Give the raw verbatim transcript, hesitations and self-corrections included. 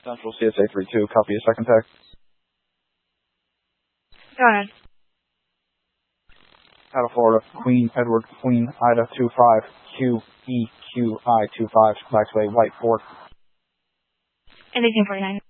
Central C S A three two, copy a second text. Go ahead. Out of Florida, Queen Edward, Queen Ida two five, Q E Q I two five, Waxway, White four. eighteen forty-nine.